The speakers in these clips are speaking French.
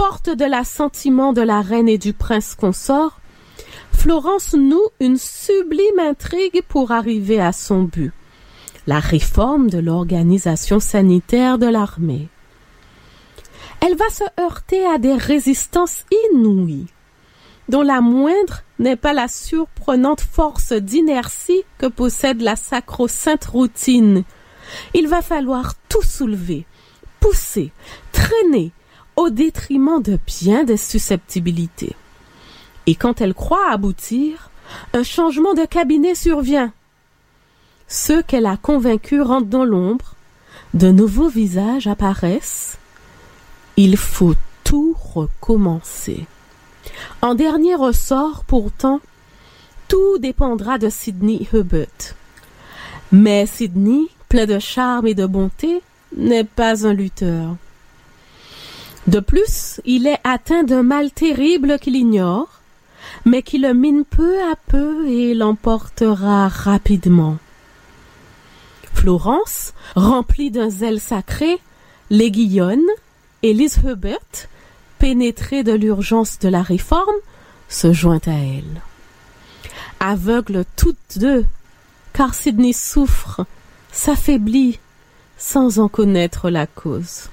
forte de l'assentiment de la reine et du prince consort, Florence noue une sublime intrigue pour arriver à son but, la réforme de l'organisation sanitaire de l'armée. Elle va se heurter à des résistances inouïes, dont la moindre n'est pas la surprenante force d'inertie que possède la sacro-sainte routine. Il va falloir tout soulever, pousser, traîner, au détriment de bien des susceptibilités. Et quand elle croit aboutir, un changement de cabinet survient. Ceux qu'elle a convaincus rentrent dans l'ombre, de nouveaux visages apparaissent. Il faut tout recommencer. En dernier ressort, pourtant, tout dépendra de Sidney Herbert. Mais Sidney, plein de charme et de bonté, n'est pas un lutteur. De plus, il est atteint d'un mal terrible qu'il ignore, mais qui le mine peu à peu et l'emportera rapidement. Florence, remplie d'un zèle sacré, l'aiguillonne, et Liz Herbert, pénétrée de l'urgence de la réforme, se joint à elle. Aveugles toutes deux, car Sidney souffre, s'affaiblit, sans en connaître la cause.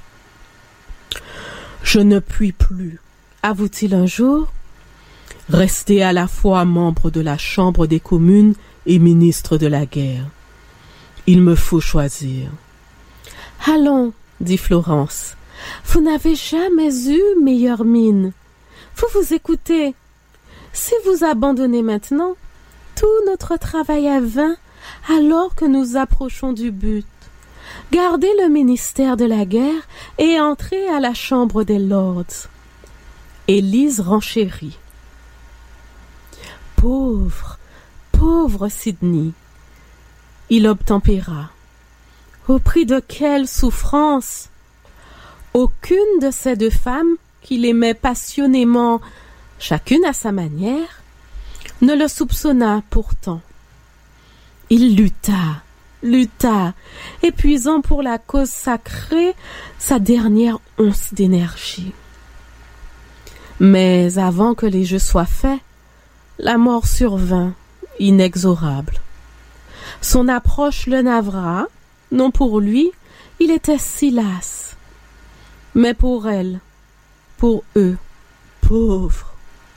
« Je ne puis plus », avoue-t-il un jour, « rester à la fois membre de la Chambre des communes et ministre de la guerre. Il me faut choisir. »« Allons, » dit Florence, « vous n'avez jamais eu meilleure mine. Vous vous écoutez. Si vous abandonnez maintenant, tout notre travail est vain alors que nous approchons du but. Gardez le ministère de la guerre et entrez à la Chambre des Lords. » Élise renchérit. Pauvre, pauvre Sidney. Il obtempéra. Au prix de quelle souffrance! Aucune de ces deux femmes, qu'il aimait passionnément, chacune à sa manière, ne le soupçonna pourtant. Il lutta, épuisant pour la cause sacrée sa dernière once d'énergie. Mais avant que les jeux soient faits, la mort survint, inexorable. Son approche le navra, non pour lui, il était si las, mais pour elle, pour eux, pauvre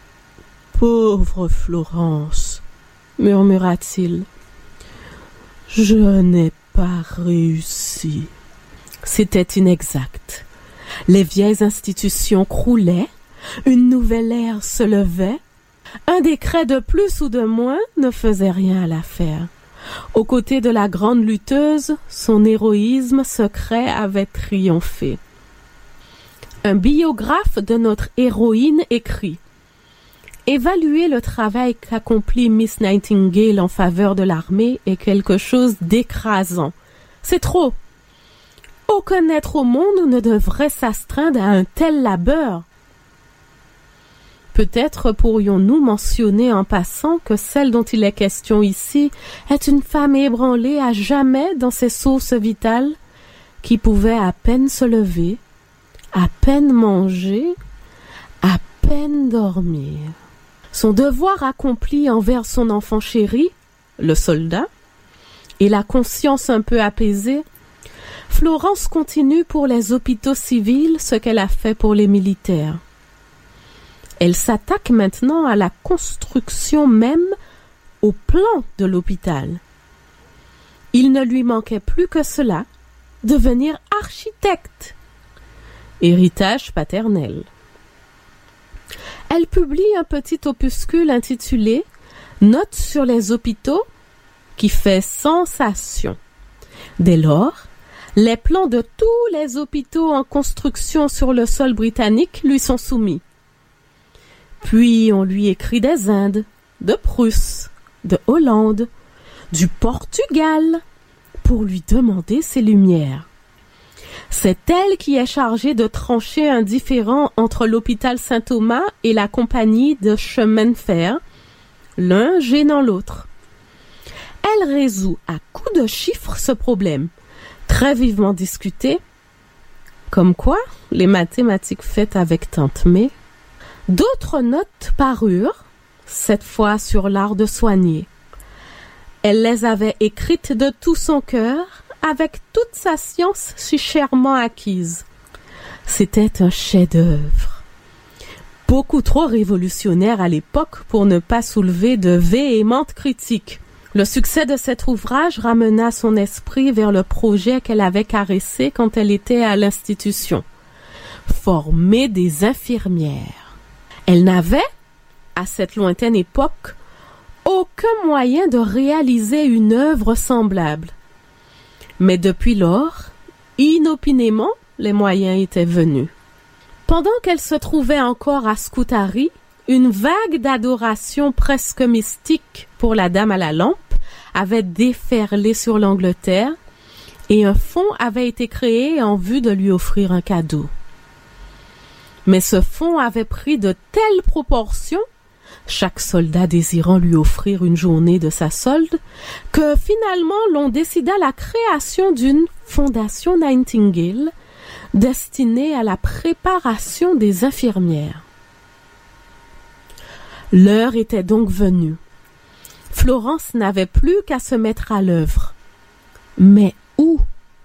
Florence, murmura-t-il. Je n'ai pas réussi. C'était inexact. Les vieilles institutions croulaient, une nouvelle ère se levait, un décret de plus ou de moins ne faisait rien à l'affaire. Aux côtés de la grande lutteuse, son héroïsme secret avait triomphé. Un biographe de notre héroïne écrit: évaluer le travail qu'accomplit Miss Nightingale en faveur de l'armée est quelque chose d'écrasant. C'est trop. Aucun être au monde ne devrait s'astreindre à un tel labeur. Peut-être pourrions-nous mentionner en passant que celle dont il est question ici est une femme ébranlée à jamais dans ses sources vitales, qui pouvait à peine se lever, à peine manger, à peine dormir. Son devoir accompli envers son enfant chéri, le soldat, et la conscience un peu apaisée, Florence continue pour les hôpitaux civils ce qu'elle a fait pour les militaires. Elle s'attaque maintenant à la construction même, au plan de l'hôpital. Il ne lui manquait plus que cela, devenir architecte. Héritage paternel. Elle publie un petit opuscule intitulé « Notes sur les hôpitaux » qui fait sensation. Dès lors, les plans de tous les hôpitaux en construction sur le sol britannique lui sont soumis. Puis on lui écrit des Indes, de Prusse, de Hollande, du Portugal, pour lui demander ses lumières. C'est elle qui est chargée de trancher un différend entre l'hôpital Saint-Thomas et la compagnie de chemin de fer, l'un gênant l'autre. Elle résout à coups de chiffres ce problème, très vivement discuté, Comme quoi, les mathématiques faites avec Tante May. D'autres notes parurent, cette fois sur l'art de soigner. Elle les avait écrites de tout son cœur, avec toute sa science si chèrement acquise. C'était un chef-d'œuvre, beaucoup trop révolutionnaire à l'époque pour ne pas soulever de véhémentes critiques. Le succès de cet ouvrage ramena son esprit vers le projet qu'elle avait caressé quand elle était à l'institution: former des infirmières. Elle n'avait, à cette lointaine époque, aucun moyen de réaliser une œuvre semblable. Mais depuis lors, inopinément, les moyens étaient venus. Pendant qu'elle se trouvait encore à Scutari, une vague d'adoration presque mystique pour la dame à la lampe avait déferlé sur l'Angleterre et un fonds avait été créé en vue de lui offrir un cadeau. Mais ce fonds avait pris de telles proportions, chaque soldat désirant lui offrir une journée de sa solde, que finalement l'on décida la création d'une fondation Nightingale destinée à la préparation des infirmières. L'heure était donc venue. Florence n'avait plus qu'à se mettre à l'œuvre. Mais où?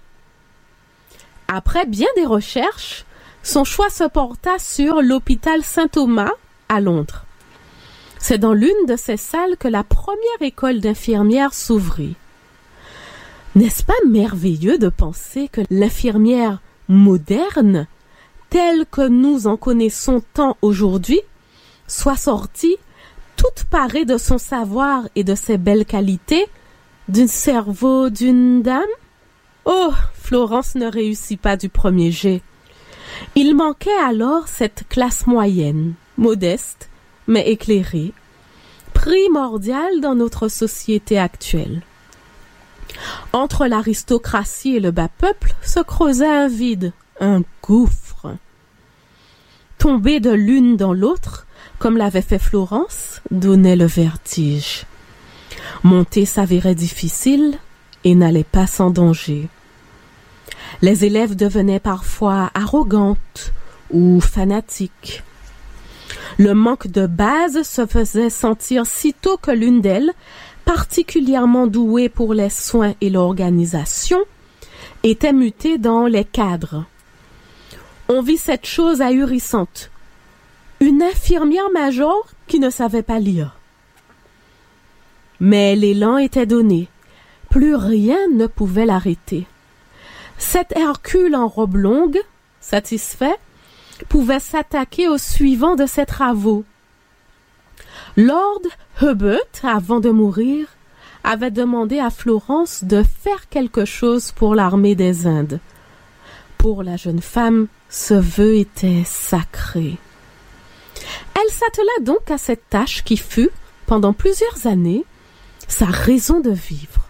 Après bien des recherches, son choix se porta sur l'hôpital Saint-Thomas à Londres. C'est dans l'une de ces salles que la première école d'infirmières s'ouvrit. N'est-ce pas merveilleux de penser que l'infirmière moderne, telle que nous en connaissons tant aujourd'hui, soit sortie, toute parée de son savoir et de ses belles qualités, d'un cerveau d'une dame? Oh, Florence ne réussit pas du premier jet. Il manquait alors cette classe moyenne, modeste, mais éclairée, primordiale dans notre société actuelle. Entre l'aristocratie et le bas peuple se creusait un vide, un gouffre. Tomber de l'une dans l'autre, comme l'avait fait Florence, donnait le vertige. Monter s'avérait difficile et n'allait pas sans danger. Les élèves devenaient parfois arrogantes ou fanatiques. Le manque de base se faisait sentir sitôt que l'une d'elles, particulièrement douée pour les soins et l'organisation, était mutée dans les cadres. On vit cette chose ahurissante. Une infirmière major qui ne savait pas lire. Mais l'élan était donné. Plus rien ne pouvait l'arrêter. Cet Hercule en robe longue, satisfait, pouvait s'attaquer au suivant de ses travaux. Lord Herbert, avant de mourir, avait demandé à Florence de faire quelque chose pour l'armée des Indes. Pour la jeune femme, ce vœu était sacré. Elle s'attela donc à cette tâche qui fut, pendant plusieurs années, sa raison de vivre.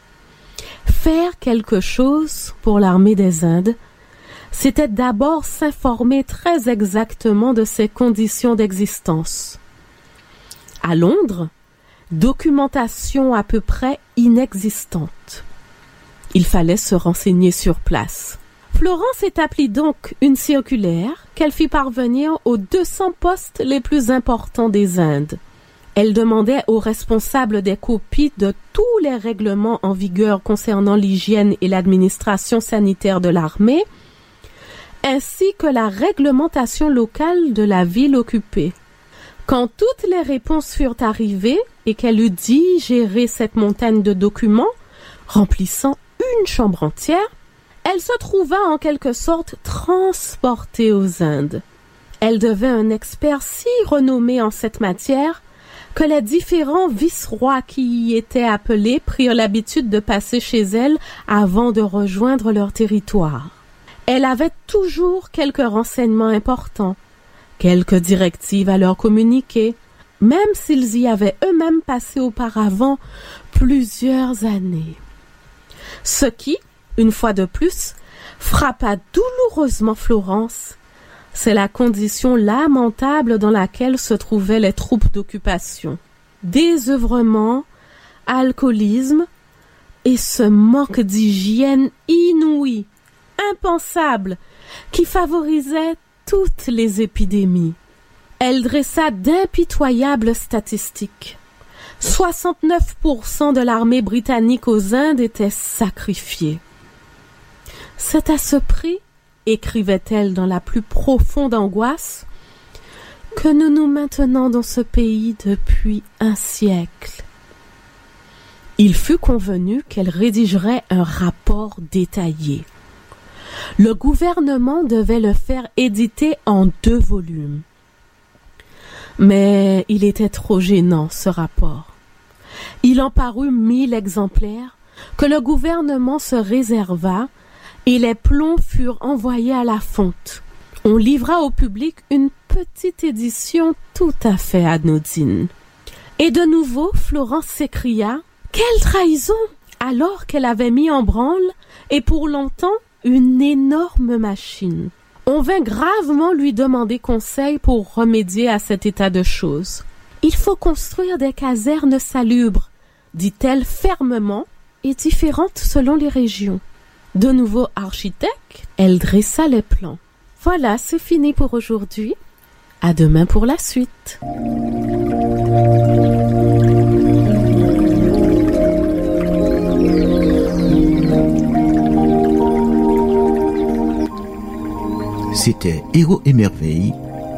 Faire quelque chose pour l'armée des Indes, c'était d'abord s'informer très exactement de ses conditions d'existence. À Londres, documentation à peu près inexistante. Il fallait se renseigner sur place. Florence établit donc une circulaire qu'elle fit parvenir aux 200 postes les plus importants des Indes. Elle demandait aux responsables des copies de tous les règlements en vigueur concernant l'hygiène et l'administration sanitaire de l'armée, ainsi que la réglementation locale de la ville occupée. Quand toutes les réponses furent arrivées et qu'elle eut digéré cette montagne de documents, remplissant une chambre entière, elle se trouva en quelque sorte transportée aux Indes. Elle devint un expert si renommé en cette matière que les différents vice-rois qui y étaient appelés prirent l'habitude de passer chez elle avant de rejoindre leur territoire. Elle avait toujours quelques renseignements importants, quelques directives à leur communiquer, même s'ils y avaient eux-mêmes passé auparavant plusieurs années. Ce qui, une fois de plus, frappa douloureusement Florence, c'est la condition lamentable dans laquelle se trouvaient les troupes d'occupation. Désœuvrement, alcoolisme et ce manque d'hygiène inouï, impensable qui favorisait toutes les épidémies. Elle dressa d'impitoyables statistiques. 69% de l'armée britannique aux Indes était sacrifiée. C'est à ce prix, écrivait-elle dans la plus profonde angoisse, que nous nous maintenons dans ce pays depuis un siècle. Il fut convenu qu'elle rédigerait un rapport détaillé. Le gouvernement devait le faire éditer en 2 volumes. Mais il était trop gênant, ce rapport. Il en parut 1000 exemplaires que le gouvernement se réserva et les plombs furent envoyés à la fonte. On livra au public une petite édition tout à fait anodine. Et de nouveau, Florence s'écria « Quelle trahison !» alors qu'elle avait mis en branle, et pour longtemps, une énorme machine. On vint gravement lui demander conseil pour remédier à cet état de choses. « Il faut construire des casernes salubres », dit-elle fermement, et différentes selon les régions. De nouveau architecte, elle dressa les plans. Voilà, c'est fini pour aujourd'hui. À demain pour la suite. C'était Héros et Merveilles,